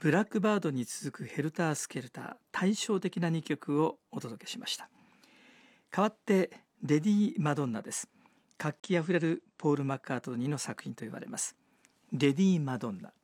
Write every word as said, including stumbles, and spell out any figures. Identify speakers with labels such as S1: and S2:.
S1: ブラックバードに続くヘルタースケルター、対照的なにきょくをお届けしました。代わってレディー・マドンナです。活気あふれるポール・マッカートニーの作品と言われます。レディー・マドンナ。